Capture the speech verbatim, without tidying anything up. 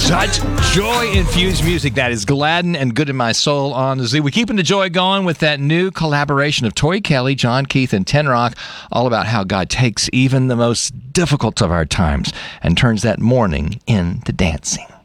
Such joy-infused music that is gladden and good in my soul on the Z. We're keeping the joy going with that new collaboration of Tori Kelly, John Keith, and Ten Rock, all about how God takes even the most difficult of our times and turns that mourning into dancing.